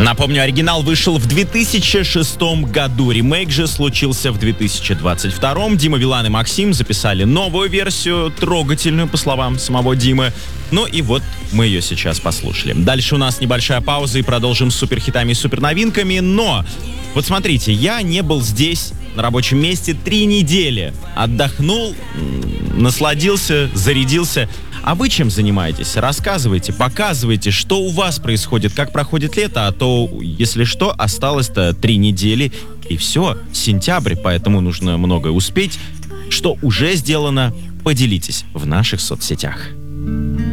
Напомню, оригинал вышел в 2006 году. Ремейк же случился в 2022. Дима Билан и Максим записали новую версию, трогательную, по словам самого Димы. Ну и вот мы ее сейчас послушали. Дальше у нас небольшая пауза и продолжим с суперхитами и суперновинками. Но вот смотрите, я не был здесь на рабочем месте 3 недели. Отдохнул, насладился, зарядился. А вы чем занимаетесь? Рассказывайте, показывайте, что у вас происходит, как проходит лето, а то, если что, осталось-то 3 недели, и все, сентябрь, поэтому нужно многое успеть. Что уже сделано, поделитесь в наших соцсетях.